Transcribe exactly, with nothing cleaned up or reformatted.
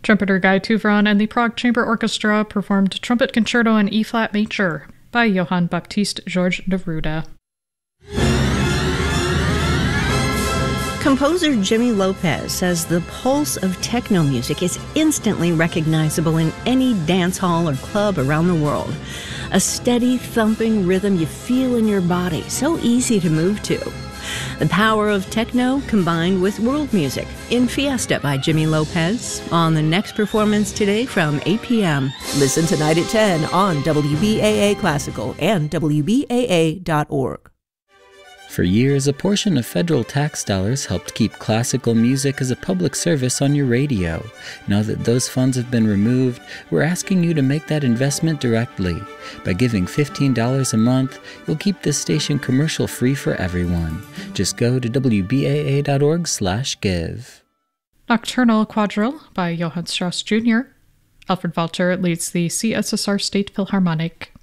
Trumpeter Guy Tuvron and the Prague Chamber Orchestra performed Trumpet Concerto in E-flat major by Johann Baptiste Georges Neruda. Composer Jimmy Lopez says the pulse of techno music is instantly recognizable in any dance hall or club around the world. A steady, thumping rhythm you feel in your body, so easy to move to. The power of techno combined with world music in Fiesta by Jimmy Lopez on the next performance today from eight p.m. Listen tonight at ten on W B A A Classical and W B A A dot org. For years, a portion of federal tax dollars helped keep classical music as a public service on your radio. Now that those funds have been removed, we're asking you to make that investment directly. By giving fifteen dollars a month, you'll keep this station commercial-free for everyone. Just go to W B A A dot org slash give. Nocturnal Quadrille by Johann Strauss Junior Alfred Walter leads the C S S R State Philharmonic.